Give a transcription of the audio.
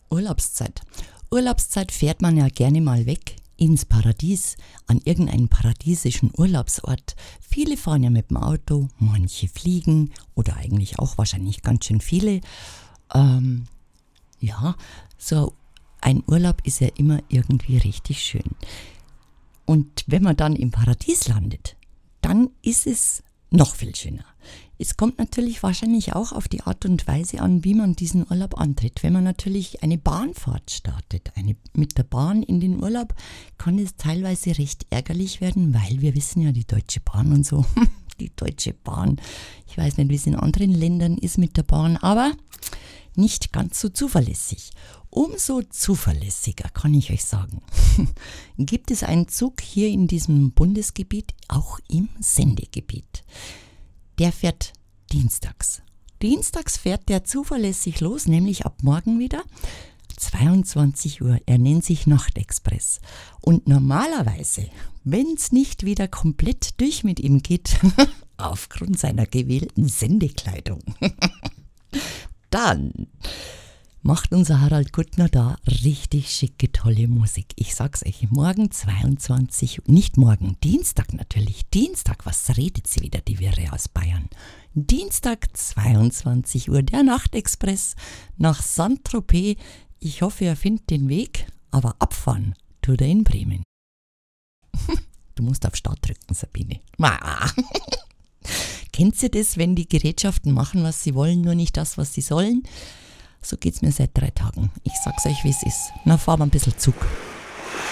Urlaubszeit. Urlaubszeit fährt man ja gerne mal weg ins Paradies, an irgendeinen paradiesischen Urlaubsort. Viele fahren ja mit dem Auto, manche fliegen oder eigentlich auch wahrscheinlich ganz schön viele. So ein Urlaub ist ja immer irgendwie richtig schön. Und wenn man dann im Paradies landet, dann ist es noch viel schöner. Es kommt natürlich wahrscheinlich auch auf die Art und Weise an, wie man diesen Urlaub antritt. Wenn man natürlich eine Bahnfahrt startet, mit der Bahn in den Urlaub, kann es teilweise recht ärgerlich werden, weil wir wissen ja, die Deutsche Bahn und so, die Deutsche Bahn, ich weiß nicht, wie es in anderen Ländern ist mit der Bahn, aber nicht ganz so zuverlässig. Umso zuverlässiger kann ich euch sagen, gibt es einen Zug hier in diesem Bundesgebiet, auch im Sendegebiet. Der fährt dienstags. Dienstags fährt der zuverlässig los, nämlich ab morgen wieder 22 Uhr. Er nennt sich Nachtexpress. Und normalerweise, wenn es nicht wieder komplett durch mit ihm geht, aufgrund seiner gewählten Sendekleidung, dann macht unser Harald Kuttner da richtig schicke, tolle Musik. Ich sag's euch, morgen 22 Uhr, nicht morgen, Dienstag natürlich. Dienstag, was redet sie wieder, die Wirre aus Bayern? Dienstag 22 Uhr, der Nachtexpress nach Saint-Tropez. Ich hoffe, er findet den Weg, aber abfahren tut er in Bremen. Du musst auf Start drücken, Sabine. Kennt ihr das, wenn die Gerätschaften machen, was sie wollen, nur nicht das, was sie sollen? So geht's mir seit 3 Tagen. Ich sag's euch, wie es ist. Na, fahren wir ein bisschen Zug.